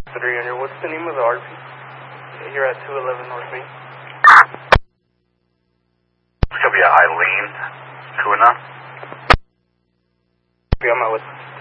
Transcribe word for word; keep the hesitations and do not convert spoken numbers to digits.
three hundred, what's the name of the R P? You're at two eleven North Main. It's going to be a Eileen Kuna. Yeah, I'm out with